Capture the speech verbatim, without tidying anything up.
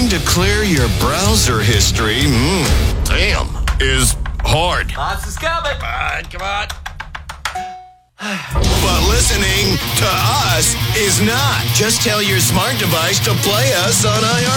Trying to clear your browser history, mm, damn, is hard. Lots is coming. Come on, come on. But listening to us is not. Just tell your smart device to play us on iHeartRadio.